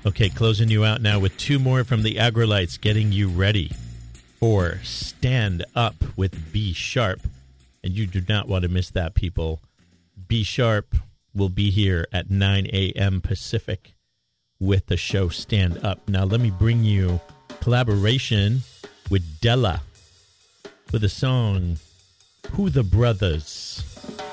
Okay, closing you out now with two more from the Agrolites, getting you ready for Stand Up with B Sharp. And you do not want to miss that, people. B Sharp will be here at 9 a.m. Pacific with the show Stand Up. Now, let me bring you collaboration with Della with the song Who the Brothers.